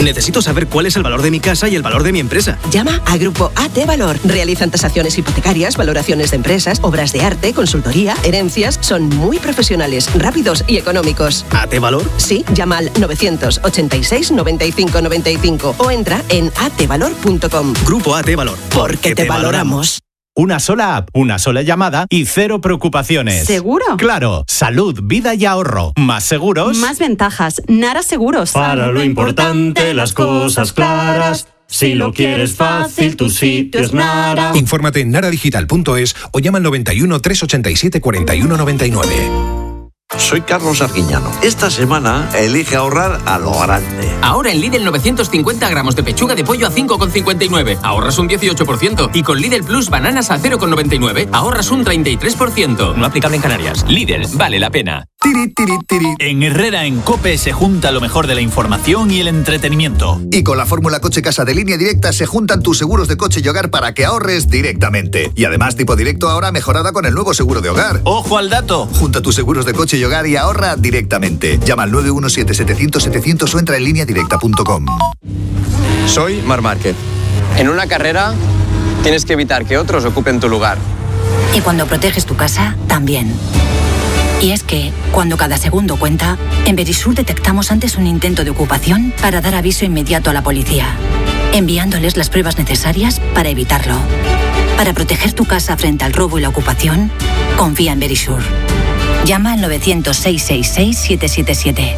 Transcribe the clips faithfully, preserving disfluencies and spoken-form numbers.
Necesito saber cuál es el valor de mi casa y el valor de mi empresa. Llama a Grupo A T Valor. Realizan tasaciones hipotecarias, valoraciones de empresas, obras de arte, consultoría, herencias. Son muy profesionales, rápidos y económicos. ¿A T Valor? Sí, llama al novecientos ochenta y seis noventa y cinco noventa y cinco o entra en a t valor punto com. Grupo A T Valor. Porque, Porque te, te valoramos. Una sola app, una sola llamada y cero preocupaciones. ¿Seguro? Claro, salud, vida y ahorro. Más seguros. Más ventajas. Nara Seguros. Para lo importante, las cosas claras. Si lo quieres fácil, tu sitio es Nara. Infórmate en nara digital punto es o llama al noventa y uno, trescientos ochenta y siete, cuarenta y uno noventa y nueve. Soy Carlos Arguiñano. Esta semana elige ahorrar a lo grande. Ahora en Lidl novecientos cincuenta gramos de pechuga de pollo a cinco con cincuenta y nueve. Ahorras un dieciocho por ciento. Y con Lidl Plus bananas a cero con noventa y nueve. Ahorras un treinta y tres por ciento. No aplicable en Canarias. Lidl, vale la pena. Tiri, tiri, tiri. En Herrera en COPE se junta lo mejor de la información y el entretenimiento. Y con la fórmula Coche Casa de Línea Directa se juntan tus seguros de coche y hogar para que ahorres directamente. Y además tipo directo ahora mejorada con el nuevo seguro de hogar. ¡Ojo al dato! Junta tus seguros de coche y hogar y ahorra directamente. Llama al nueve uno siete, setecientos, setecientos o entra en línea directa punto com. Soy Mar Márquez. En una carrera tienes que evitar que otros ocupen tu lugar. Y cuando proteges tu casa, también. Y es que, cuando cada segundo cuenta, en Verisur detectamos antes un intento de ocupación para dar aviso inmediato a la policía, enviándoles las pruebas necesarias para evitarlo. Para proteger tu casa frente al robo y la ocupación, confía en Verisur. Llama al novecientos, seiscientos sesenta y seis, siete siete siete.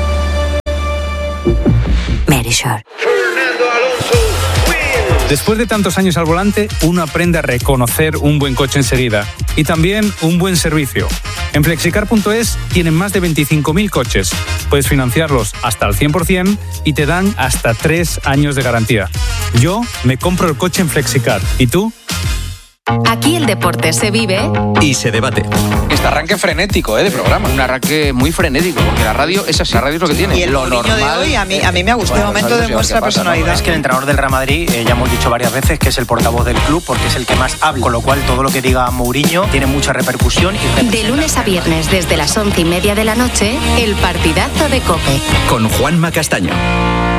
Verisur. Después de tantos años al volante, uno aprende a reconocer un buen coche enseguida y también un buen servicio. En flexicar punto es tienen más de veinticinco mil coches. Puedes financiarlos hasta al cien por ciento y te dan hasta tres años de garantía. Yo me compro el coche en Flexicar. ¿Y tú? Aquí el deporte se vive y se debate. Este arranque frenético, ¿eh? De programa. Un arranque muy frenético, porque la radio es así, la radio es lo que tiene. Y el lo normal de hoy a mí, a mí me ha gustado. Bueno, de momento demuestra pasa, personalidad. ¿no? Es que el entrenador del Real Madrid, eh, ya hemos dicho varias veces que es el portavoz del club porque es el que más habla, con lo cual todo lo que diga Mourinho tiene mucha repercusión. Y de lunes a viernes desde las once y media de la noche, el partidazo de COPE. Con Juanma Castaño.